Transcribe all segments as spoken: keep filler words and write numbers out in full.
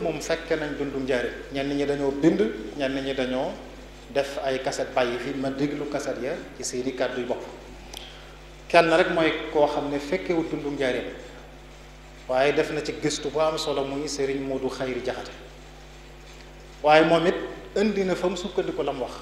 moom fekke nañ dundu njaareem ñenn ñi dañoo bind ñenn ñi dañoo def ay kaset bàyyi fi ma déglu kaset ya ci seeni kàddu yu bopp kenn rek mooy koo xam ne fekkewut dundu njaareem waaye def na ci gëstu bu am solo muy Sëriñ Moodu Xayri Jaxate waaye moom it indi na fa mu sukkandiku la mu wax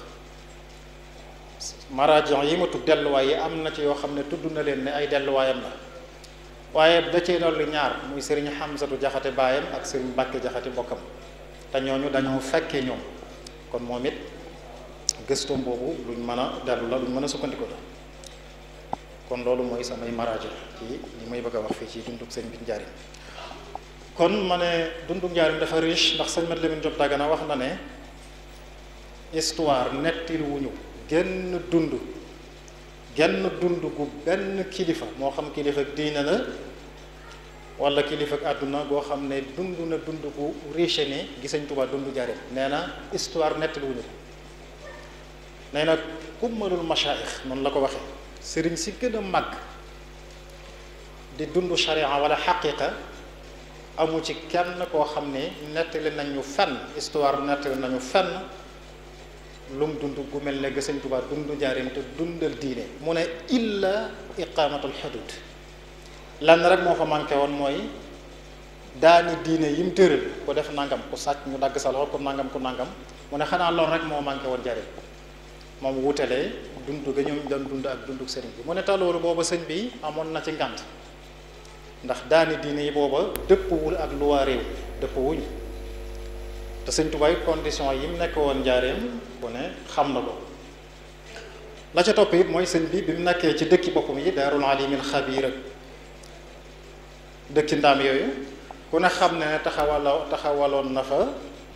marajon yi ma tudd delluwaay yi am na ci yoo xam ne tudd na leen ne ay delluwaayam la waaye da cee dolli ñaar muy Sëriñ Xamsatu Jaxate baayam ak Sëriñ Mbàkke Jaxate bokkam te ñooñu dañoo fekkee ñoom kon moom it gëstoom boobu luñ mën a dellu la luñ mën a sukkandiku la kon loolu mooy samay marajo ci li may bëgg a wax fii ci dundug sëñ bi njaarim kon ma ne dundug njaarim dafa riche ndax sëñ Mat Lamin Jóob Dagana wax na ne histoire nettali wuñu genn dund genn dund gu benn kilifa moo xam kilifa diine la wala kilifa àdduna goo xam ne dund na dund gu riche ni gi sëñ Tuubaa dund njaarim nee na histoire nettali wuñu nee na kummalul machaayix noonu la ko waxee sëriñ si gën a màgg di dund sharia wala xaqiqa amu ci kenn koo xam ne nettali nañu fenn histoire nettali nañu fenn lum dund gu mel ne Sëñ Tuubaa dund njaareem te dundal diine mu ne illa iqamatul xudud lan rek moo fa manqué woon mooy daani diine yi mu tëral ku def nangam ku sàcc ñu dagg sa loxo ku nangam ku nangam mu ne xanaa loolu rek moo manqué woon njaareem moom wutalee dund ga ñoom doon dund ak dunduk sëriñ bi mu ne taloolu booba sëñ bi amoon na ci ngànt ndax daani diine yi booba dëppwul ak lu waa réew dëpp wuñu te sëñ Tuubaa condition yi mu nekk woon njaareem ku ne xam na ko la ca topp it mooy sëñ bi bi mu nekkee ci dëkki boppam yi daarul alimil xabiir ak dëkki ndaam yooyu ku ne xam ne taxawala taxawaloon na fa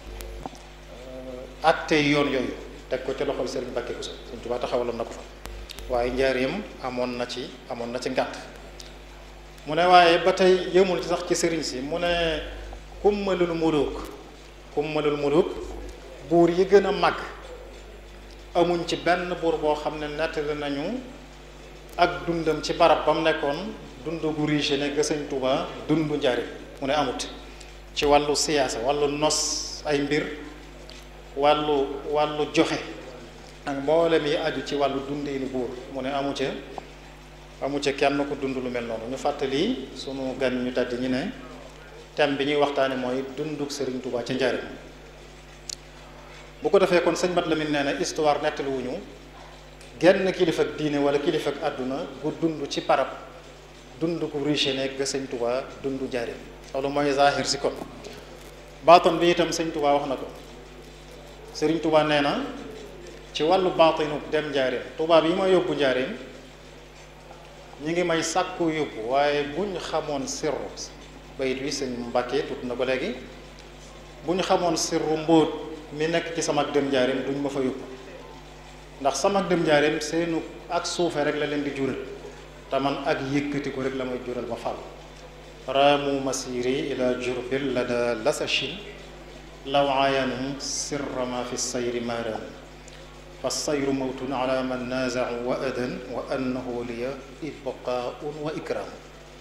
atte yoon yooyu teg ko ci loxol Sëriñ Mbàkke Buso Sëriñ Tuubaa taxawaloon na ko fa waaye njaareem amoon na ci amoon na ci ngànt mu ne waaye ba tey yëmul ci sax ci sëriñ si mu ne kummalul muluk kummalul muluk buur yi gën a màgg amuñ ci benn buur boo xam ne nettali nañu ak dundam ci barab ba mu nekkoon dund gu riche ne ga Sëriñ Tuubaa dundu njaareem mu ne amut ci wàllu siyaasa wàllu nos ay mbir wàllu wàllu joxe ak mboolem yi aju ci wàllu dundinu buur mu ne amu ca amu ca kenn ko dund lu mel noonu ñu fàttali sunu gan ñu tàddi ñu ne thème bi ñuy waxtaane mooy dunduk Sëriñ Tuubaa ca njaareem bu ko defee kon sëñ Mat Lamin nee na histoire nettali wuñu genn kilifa ak diine wala kilifa ak àdduna gu dund ci barab dund gu riche nekk ga Sëñ Tuubaa dundu njaareem loolu mooy zahir si kon baaton bi itam Sëñ Tuubaa wax na ko Sëriñ Tuubaa nee na ci wàllu baatinu dem njaareem tubaab yi ma yóbbu njaareem ñi ngi may sàkku yóbbu waaye buñ xamoon sirru bayit wi sëñ Mbàkke tudd na ko léegi buñ xamoon sirru mbóot mi nekk ci sama dem njaareem duñ ma fa yóbbu ndax sama dem njaareem seenu ak suufe rek la leen di jural te man ak yëkkati ko rek la may jural ma fàll raamu masiri ila jurbil la da lasachin law ayanu sirra ma fi sayri maaran fa sayru mawtun ala man naazau wa adan wa annahu liya ibqaun wa ikram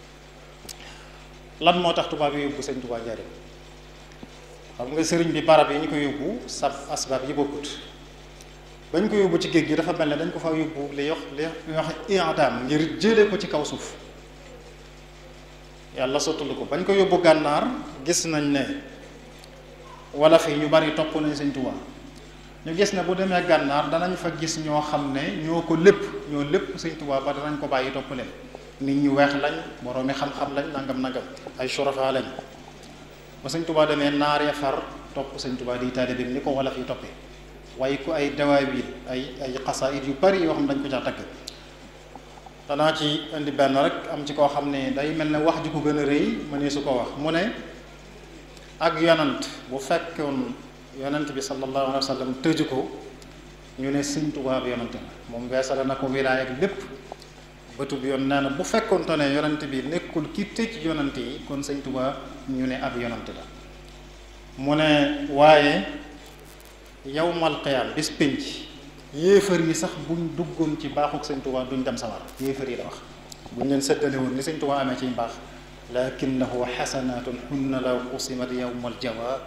lan moo tax tubaab yi yóbbu sëñ Tuubaa njaareem xam nga sëriñ bi barab yi ñu ko yóbbu sab asbaab yi bokkut bañ ko yóbbu ci géej gi dafa mel ne dañ ko fa yóbbu li yox li wax i'dam ngir jële ko ci kaw suuf yàlla sottul ko bañ ko yóbbu gànnaar gis nañ ne wala fi ñu bari topp nañ sëñ Tuubaa ñu gis ne bu demee gànnaar danañ fa gis ñoo xam ne ñoo ko lépp ñoo lépp sëñ Tuubaa ba danañ ko bàyyi topp leen nit ñu weex lañ boroomi xam-xam lañ nangam nangam ay surafa lañ ba sëñ Tuubaa demee naar ya far topp sëñ Tuubaa di taalibe bi ni ko wala fi toppee waaye ku ay dawaawiin ay ay xasaayid yu bari yoo xam dañ ko caa tagg danaa ci indi benn rek am ci koo xam ne day mel ne wax ji ko gën a rëy ma ne su ko wax mu ne ak yonant bu fekkoon yonant bi sallallahu alayhi wa sallam tëju ko ñu ne sëñ Tuubaa bi yonant la moom weesale na ko wilaaya ak lépp bëtub yoon nee na bu fekkoonte ne yonant bi nekkul ki tëj yonant yi kon sëñ Tuubaa ñu ne ab yonant la mu ne waaye yawmal qiyaam bis pénc yéefar yi sax buñ duggoon ci baaxuk sëñ Tuubaa duñ dem sawar yéefar yi la wax buñ leen séddale woon ni sëñ Tuubaa amee ci mbaax lakinnahu xasanatun hunna law qusimat yawmal jawa